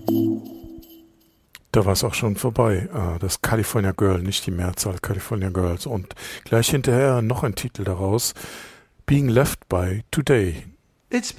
Da war es auch schon vorbei. Das California Girl, nicht die Mehrzahl California Girls. Und gleich hinterher noch ein Titel daraus. Being Left by Today. It's